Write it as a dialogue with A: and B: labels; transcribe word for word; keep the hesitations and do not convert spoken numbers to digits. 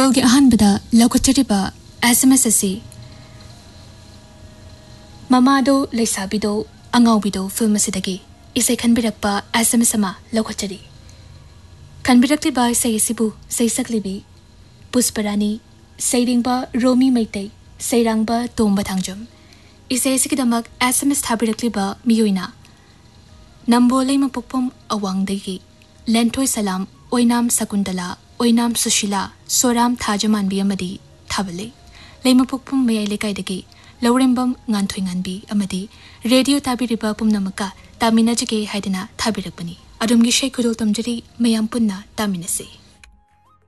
A: ꯆꯦꯔꯦꯜꯒꯤ ꯑꯍꯥꯟꯕꯗ ꯂꯧꯈꯠꯆꯔꯤꯕ S M S ꯑꯁꯤ ꯃꯃꯥꯗꯣ ꯂꯩꯁꯥꯕꯤꯗꯣ ꯑꯉꯥꯎꯕꯤꯗꯣ ꯐꯤꯜꯝ ꯑꯁꯤꯗꯒꯤ ꯏꯁꯩ ꯈꯟꯕꯤꯔꯛꯄ ꯑꯦꯁ ꯑꯦꯝ ꯑꯦꯁ ꯑꯃ ꯂꯧꯈꯠꯆꯔꯤ ꯈꯟꯕꯤꯔꯛꯂꯤꯕ ꯏꯁꯩ ꯑꯁꯤꯕꯨ ꯁꯩꯁꯛꯂꯤꯕꯤ ꯄꯨꯁꯄꯔꯥꯅꯤ ꯁꯩꯔꯦꯡꯕ ꯔꯣꯃꯤ ꯃꯩꯇꯩ ꯁꯩꯔꯥꯡꯕ ꯇꯣꯝꯕ ꯊꯥꯡꯖꯝ ꯏꯁꯩ ꯑꯁꯤꯒꯤꯗꯃꯛ ꯑꯦꯁ ꯑꯦꯝ ꯑꯦꯁ ꯊꯥꯕꯤꯔꯛꯂꯤꯕ ꯃꯤꯑꯣꯏꯅ ꯅꯝꯕꯣꯜ ꯂꯩꯃꯄꯣꯛꯐꯝ ꯑꯋꯥꯡꯗꯒꯤ ꯂꯦꯟꯊꯣꯏ ꯁꯂꯥꯝ ꯑꯣꯏꯅꯥꯝ ꯁꯀꯨꯟꯇꯂꯥ ꯑꯣꯏꯅꯥꯝ ꯁꯨꯁꯤꯂꯥ ꯁꯣꯔꯥꯝ ꯊꯥꯖꯃꯥꯟꯕꯤ ꯑꯃꯗꯤ ꯊꯥꯕꯜꯂꯩ ꯂꯩꯃꯄꯣꯛꯐꯝ ꯃꯌꯥꯏ ꯂꯩꯀꯥꯏꯗꯒꯤ ꯂꯧꯔꯦꯝꯕꯝ ꯉꯥꯟꯊꯣꯏ ꯉꯥꯟꯕꯤ ꯑꯃꯗꯤ ꯔꯦꯗꯤꯑꯣ ꯇꯥꯕꯤꯔꯤꯕ ꯄꯨꯝꯅꯃꯛꯀ ꯇꯥꯃꯤꯟꯅꯖꯒꯦ ꯍꯥꯏꯗꯅ ꯊꯥꯕꯤꯔꯛꯄꯅꯤ ꯑꯗꯣꯝꯒꯤ ꯏꯁꯩ ꯈꯨꯗꯣꯜ ꯇꯝꯖꯔꯤ ꯃꯌꯥꯝ ꯄꯨꯟꯅ ꯇꯥꯃꯤꯟꯅꯁꯤ